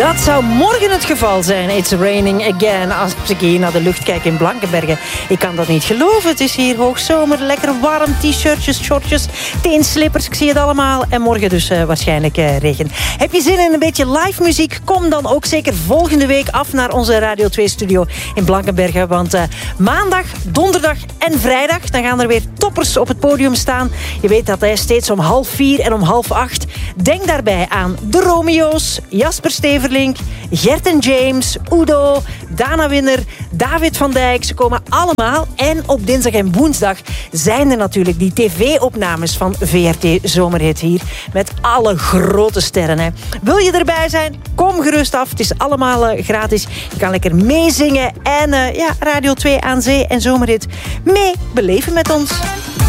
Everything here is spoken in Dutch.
Dat zou morgen het geval zijn. It's raining again. Als ik hier naar de lucht kijk in Blankenberge. Ik kan dat niet geloven. Het is hier hoogzomer. Lekker warm. T-shirtjes, shortjes, teenslippers. Ik zie het allemaal. En morgen dus waarschijnlijk regen. Heb je zin in een beetje live muziek? Kom dan ook zeker volgende week af naar onze Radio 2 studio in Blankenberge. Want maandag, donderdag en vrijdag... dan gaan er weer toppers op het podium staan. Je weet dat steeds om 3:30 en om 7:30. Denk daarbij aan de Romeo's, Jasper Steverlink, Gert en James, Udo, Dana Winner, David van Dijk. Ze komen allemaal. En op dinsdag en woensdag zijn er natuurlijk die tv-opnames van VRT Zomerhit hier. Met alle grote sterren. Hè. Wil je erbij zijn? Kom gerust af. Het is allemaal gratis. Je kan lekker meezingen en Radio 2 aan zee en Zomerhit mee beleven met ons.